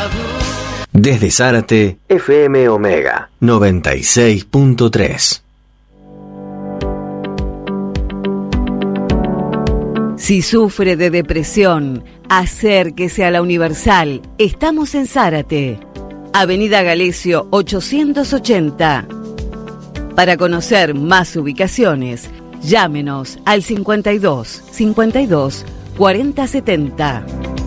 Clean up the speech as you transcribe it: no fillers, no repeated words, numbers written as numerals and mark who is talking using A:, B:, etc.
A: Desde Zárate, FM Omega 96.3.
B: Si sufre de depresión, acérquese a la Universal. Estamos en Zárate, Avenida Galesio 880. Para conocer más ubicaciones, llámenos al 52 52 40 70.